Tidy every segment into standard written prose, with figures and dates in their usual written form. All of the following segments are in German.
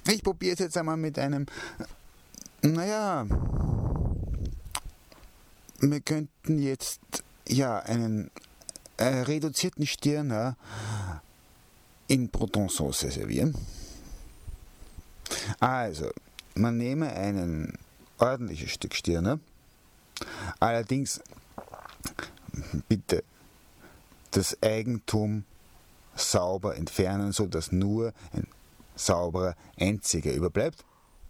Ich probiere es jetzt einmal mit einem, naja, wir könnten jetzt einen reduzierten Stirner in Bretonsauce servieren. Also, man nehme ein ordentliches Stück Stirner, allerdings bitte das Eigentum sauber entfernen, sodass nur ein sauberer einziger überbleibt,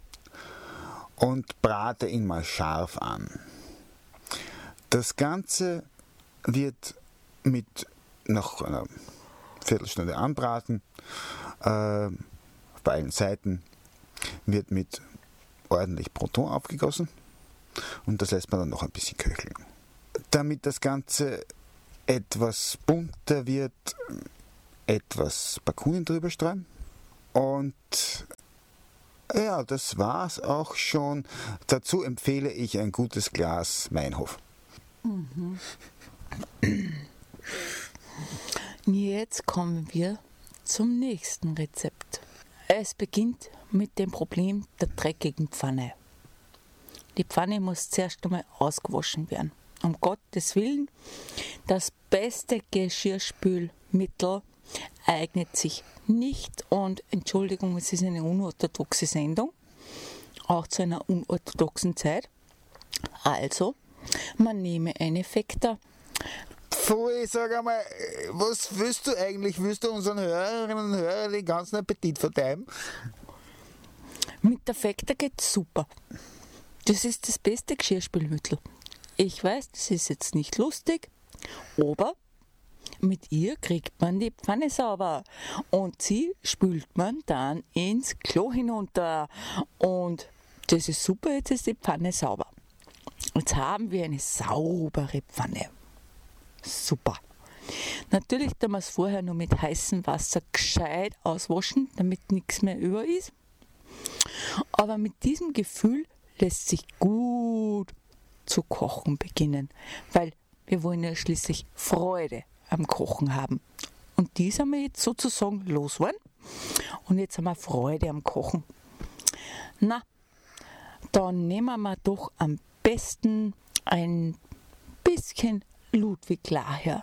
und brate ihn mal scharf an. Das Ganze wird nach einer Viertelstunde anbraten, auf beiden Seiten wird mit ordentlich Broton aufgegossen und das lässt man dann noch ein bisschen köcheln. Damit das Ganze etwas bunter wird, etwas Bakunin drüber streuen und ja, das war's auch schon. Dazu empfehle ich ein gutes Glas Meinhof. Mhm. Jetzt kommen wir zum nächsten Rezept. Es beginnt mit dem Problem der dreckigen Pfanne. Die Pfanne muss zuerst einmal ausgewaschen werden. Um Gottes Willen, das beste Geschirrspülmittel eignet sich nicht, und Entschuldigung, es ist eine unorthodoxe Sendung, auch zu einer unorthodoxen Zeit. Also, man nehme eine Fekta. Pfui, sag einmal, was willst du eigentlich? Willst du unseren Hörerinnen und Hörern den ganzen Appetit vertreiben? Mit der Fekta geht's super. Das ist das beste Geschirrspülmittel. Ich weiß, das ist jetzt nicht lustig, aber mit ihr kriegt man die Pfanne sauber und sie spült man dann ins Klo hinunter. Und das ist super, jetzt ist die Pfanne sauber. Jetzt haben wir eine saubere Pfanne. Super. Natürlich tun wir es vorher nur mit heißem Wasser gescheit auswaschen, damit nichts mehr über ist. Aber mit diesem Gefühl lässt sich gut zu kochen beginnen, weil wir wollen ja schließlich Freude am Kochen haben. Und die sind wir jetzt sozusagen losgeworden und jetzt haben wir Freude am Kochen. Na, dann nehmen wir doch am besten ein bisschen Ludwig Laher.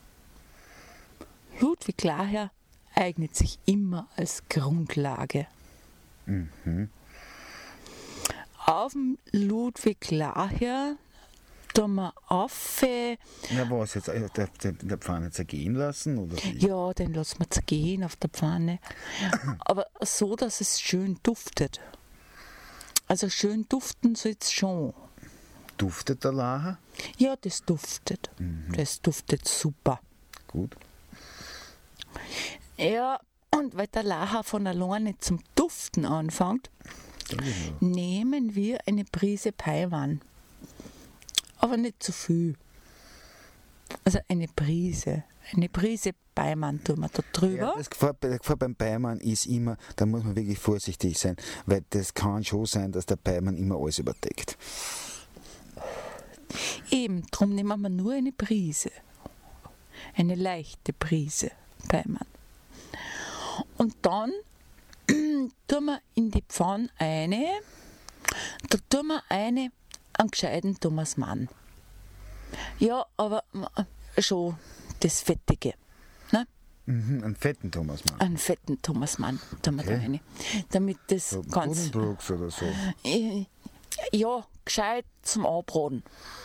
Ludwig Laher eignet sich immer als Grundlage. Mhm. Auf dem Ludwig Laher tun wir auf. Na was, jetzt in der Pfanne zergehen lassen? Oder wie? Ja, den lassen wir zergehen auf der Pfanne. Aber so, dass es schön duftet. Also schön duften soll es schon. Duftet der Laher? Ja, das duftet. Mhm. Das duftet super. Gut. Ja, und weil der Laher von alleine zum Duften anfängt, nehmen wir eine Prise Peiwan. Aber nicht zu viel. Also eine Prise Peiwan tun wir da drüber. Ja, das Gefahr beim Peimann ist immer, da muss man wirklich vorsichtig sein, weil das kann schon sein, dass der Peimann immer alles überdeckt. Eben, darum nehmen wir nur eine Prise. Eine leichte Prise Peimann. Und dann tun wir in die Pfanne da tun wir einen gescheiten Thomas Mann. Ja, aber schon das Fettige. Ne? Mhm, einen fetten Thomas Mann. Einen fetten Thomas Mann tun wir da rein. Damit das So ganz. Buddenbrooks oder so. Ja, gescheit zum Anbraten.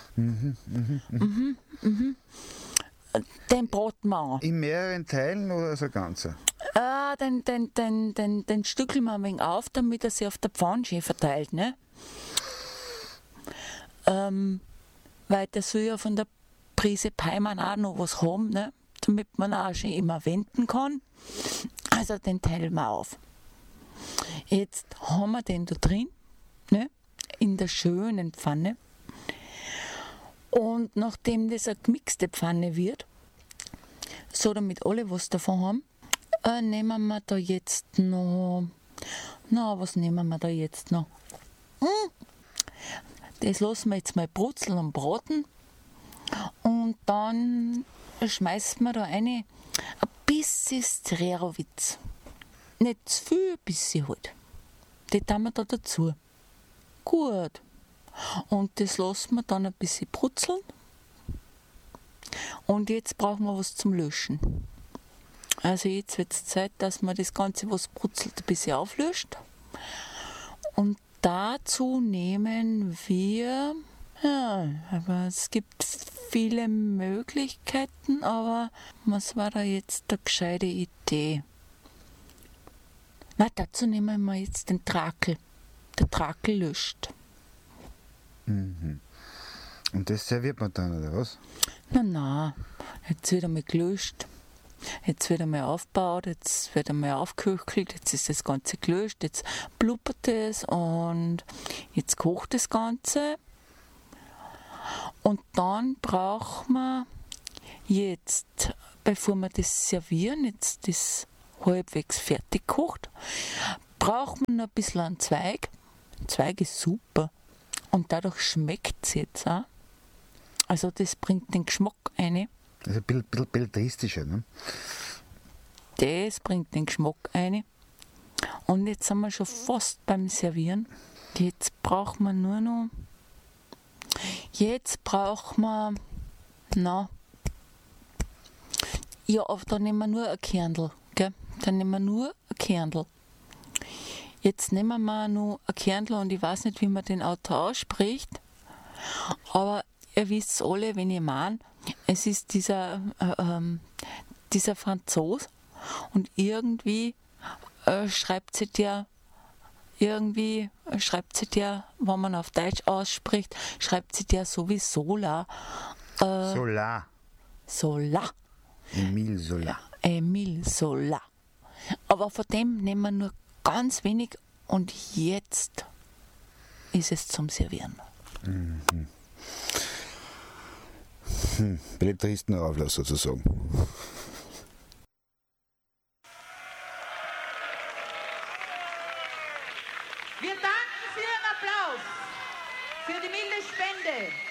Den braten wir an. In mehreren Teilen oder als ein Ganzer? Den stückeln wir ein wenig auf, damit er sich auf der Pfanne schön verteilt. Ne? Weil der soll ja von der Prise Peimann auch noch was haben, ne? Damit man auch schon immer wenden kann. Also den teilen wir auf. Jetzt haben wir den da drin, ne? In der schönen Pfanne. Und nachdem das eine gemixte Pfanne wird, so damit alle was davon haben, nehmen wir da jetzt noch. Was nehmen wir da jetzt noch? Das lassen wir jetzt mal brutzeln und braten. Und dann schmeißen wir da ein bisschen Strerowitz. Nicht zu viel, ein bisschen halt. die tun wir da dazu. Gut. Und das lassen wir dann ein bisschen brutzeln. Und jetzt brauchen wir was zum Löschen. Also jetzt wird es Zeit, dass man das Ganze, was brutzelt, ein bisschen auflöscht. Und dazu nehmen wir, ja, aber es gibt viele Möglichkeiten, aber was war da jetzt eine gescheite Idee? Na, dazu nehmen wir jetzt den Trakel. Der Trakel löscht. Mhm. Und das serviert man dann, oder was? Na, jetzt wird einmal gelöscht. Jetzt wird einmal aufgebaut, jetzt wird einmal aufgeküchelt, jetzt ist das Ganze gelöscht, jetzt blubbert es und jetzt kocht das Ganze. Und dann braucht man jetzt, bevor wir das servieren, jetzt das halbwegs fertig kocht, braucht man noch ein bisschen einen Zweig. Ein Zweig ist super und dadurch schmeckt es jetzt auch. Also das bringt den Geschmack rein. Also ein bisschen belletristischer, ne? Das bringt den Geschmack rein. Und jetzt sind wir schon fast beim Servieren. Jetzt brauchen wir nur noch. Jetzt brauchen wir. Na. Ja, aber da nehmen wir nur ein Kernl. Gell? Dann nehmen wir nur ein Kernl. Jetzt nehmen wir noch ein Kernl und ich weiß nicht, wie man den Autor ausspricht. Aber ihr wisst alle, wenn ich meine, es ist dieser Franzos und irgendwie schreibt sie der, wenn man auf Deutsch ausspricht, schreibt sie der sowieso Sola. Sola. Emile Zola. Emile Zola. Aber von dem nehmen wir nur ganz wenig und jetzt ist es zum Servieren. Mhm. Belletristenauflass sozusagen. Wir danken für Ihren Applaus, für die milde Spende.